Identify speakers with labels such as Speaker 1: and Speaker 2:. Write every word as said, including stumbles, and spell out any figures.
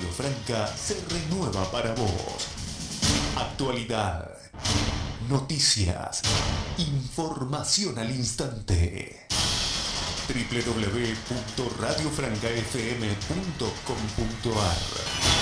Speaker 1: Radio Franca se renueva para vos. Actualidad, noticias, información al instante. doble u doble u doble u punto radio franca f m punto com punto a r